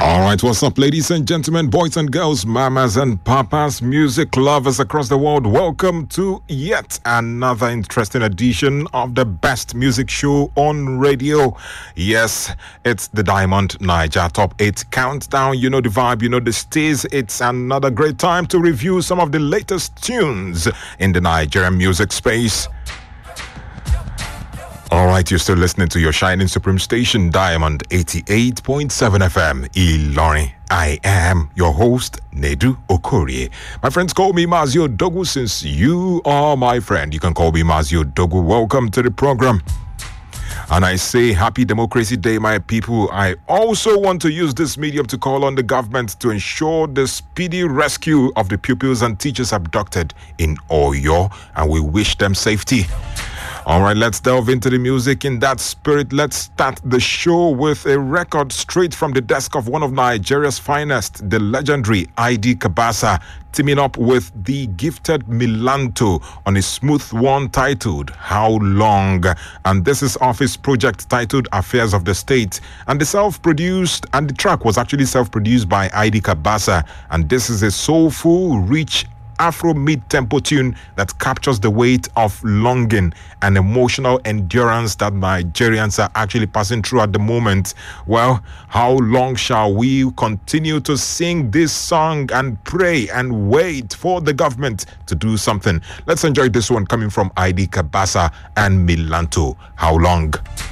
All right, what's up, ladies and gentlemen, boys and girls, mamas and papas, music lovers across the world? Welcome to yet another interesting edition of the best music show on radio. Yes, it's the Diamond Niger Top 8 Countdown. You know the vibe, you know the stays. It's another great time to review some of the latest tunes in the Nigerian music space. All right, you're still listening to your shining supreme station, Diamond 88.7 FM, Ilorin. I am your host, Nedu Okorie. My friends call me Mazio Dogu. Since you are my friend, you can call me Mazio Dogu. Welcome to the program. And I say happy Democracy Day, my people. I also want to use this medium to call on the government to ensure the speedy rescue of the pupils and teachers abducted in Oyo, and we wish them safety. All right, let's delve into the music in that spirit. Let's start the show with a record straight from the desk of one of Nigeria's finest, the legendary ID Kabasa, teaming up with the gifted Milanto on a smooth one titled How Long? And this is off his project titled Affairs of the State. And the track was actually self-produced by ID Kabasa. And this is a soulful, rich Afro mid-tempo tune that captures the weight of longing and emotional endurance that Nigerians are actually passing through at the moment. Well, how long shall we continue to sing this song and pray and wait for the government to do something? Let's enjoy this one coming from ID Kabasa and Milanto. How long?